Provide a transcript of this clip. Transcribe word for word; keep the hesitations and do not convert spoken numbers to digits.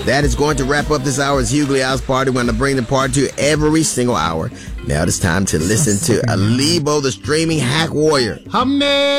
That is going to wrap up this hour's Hughley House Party. We're going to bring the party to you every single hour. Now it's time to listen to Alebo, the streaming hack warrior.